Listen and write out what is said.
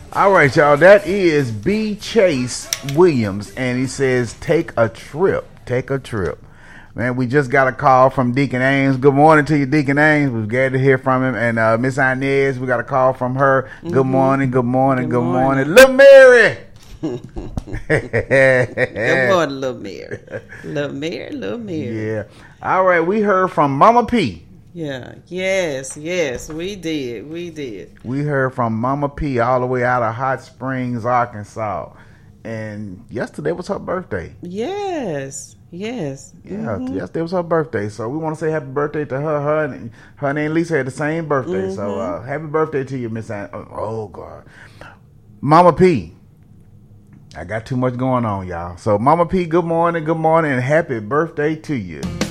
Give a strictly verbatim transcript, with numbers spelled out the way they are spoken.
All right, y'all. That is B. Chase Williams, and he says, "Take a trip, take a trip." Man, we just got a call from Deacon Ames. Good morning to you, Deacon Ames. We're glad to hear from him. And uh, Miss Inez, we got a call from her. Mm-hmm. Good morning, good morning, good, good morning. morning. Little Mary. Good morning, Little Mary. Little Mary, Little Mary. Yeah. All right, we heard from Mama P. Yeah, yes, yes, we did, we did. We heard from Mama P all the way out of Hot Springs, Arkansas. And yesterday was her birthday. Yes, yes. Yeah, mm-hmm. yesterday was her birthday. So we want to say happy birthday to her. Her and, her and Aunt Lisa had the same birthday. Mm-hmm. So uh, happy birthday to you, Miss Aunt. Oh, God. Mama P. I got too much going on, y'all. So Mama P, good morning, good morning, and happy birthday to you.